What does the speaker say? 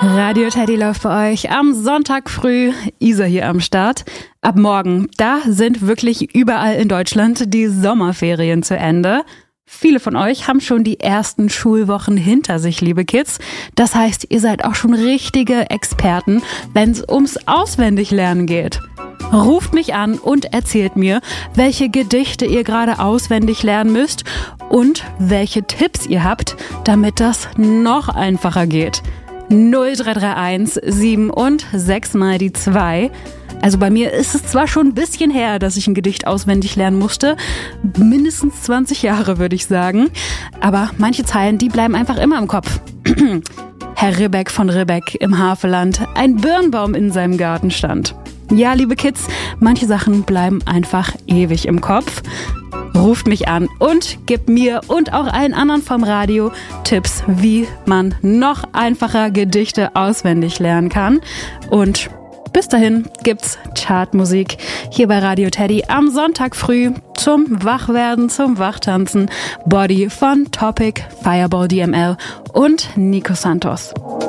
Radio Teddy läuft bei euch am Sonntag früh. Isa hier am Start. Ab morgen, da sind wirklich überall in Deutschland die Sommerferien zu Ende. Viele von euch haben schon die ersten Schulwochen hinter sich, liebe Kids. Das heißt, ihr seid auch schon richtige Experten, wenn es ums Auswendiglernen geht. Ruft mich an und erzählt mir, welche Gedichte ihr gerade auswendig lernen müsst und welche Tipps ihr habt, damit das noch einfacher geht. 0331 7 und 6 mal die 2. Also bei mir ist es zwar schon ein bisschen her, dass ich ein Gedicht auswendig lernen musste. Mindestens 20 Jahre, würde ich sagen. Aber manche Zeilen, die bleiben einfach immer im Kopf. Herr Ribbeck von Ribbeck im Havelland, ein Birnbaum in seinem Garten stand. Ja, liebe Kids, manche Sachen bleiben einfach ewig im Kopf. Ruft mich an und gebt mir und auch allen anderen vom Radio Tipps, wie man noch einfacher Gedichte auswendig lernen kann. Und bis dahin gibt's Chartmusik hier bei Radio Teddy am Sonntag früh zum Wachwerden, zum Wachtanzen. Body von Topic, Fireball DML und Nico Santos.